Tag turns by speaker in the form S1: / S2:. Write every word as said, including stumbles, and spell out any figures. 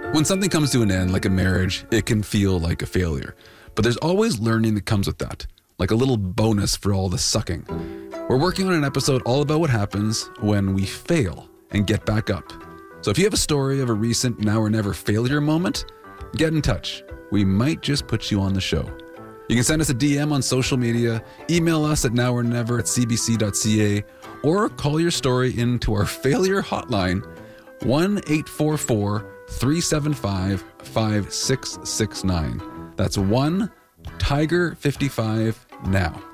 S1: When something comes to an end, like a marriage, it can feel like a failure. But there's always learning that comes with that, like a little bonus for all the sucking. We're working on an episode all about what happens when we fail and get back up. So if you have a story of a recent now or never failure moment, get in touch. We might just put you on the show. You can send us a D M on social media, email us at now or never at c b c dot c a, or call your story into our failure hotline, one eight four four, three seven five, five six six nine. That's one Tiger fifty-five now.